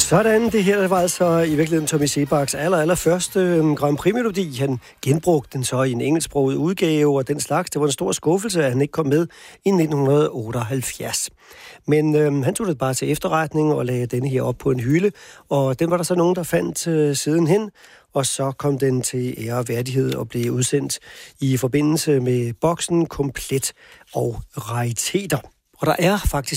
Sådan, det her var altså i virkeligheden Tommy Seebachs allerførste Grand Prix-melodi. Han genbrugte den så i en engelsksproget udgave og den slags. Det var en stor skuffelse, at han ikke kom med i 1978. Men han tog det bare til efterretning og lagde denne her op på en hylde, og den var der så nogen, der fandt sidenhen, og så kom den til ære og værdighed og blev udsendt i forbindelse med boksen Komplet og Rariteter. Og der er faktisk